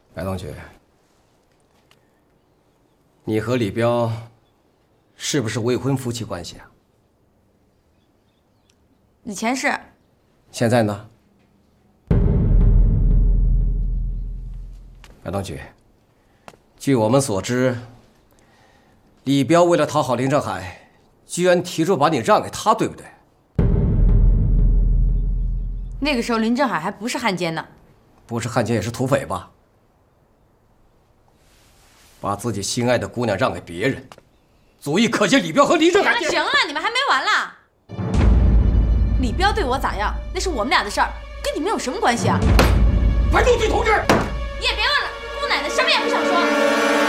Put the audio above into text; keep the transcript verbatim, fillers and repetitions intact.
白同学，你和李彪是不是未婚夫妻关系啊？ 以前是。 现在呢？白同学，据我们所知，李彪为了讨好林正海，居然提出把你让给他，对不对？ 那个时候林正海还不是汉奸呢。 不是汉奸也是土匪吧？把自己心爱的姑娘让给别人，足以可见李彪和林正海。 行了行了，你们还没完啦！李彪对我咋样，那是我们俩的事儿，跟你们有什么关系啊？ 白杜队同志， 你也别忘了，姑奶奶什么也不想说。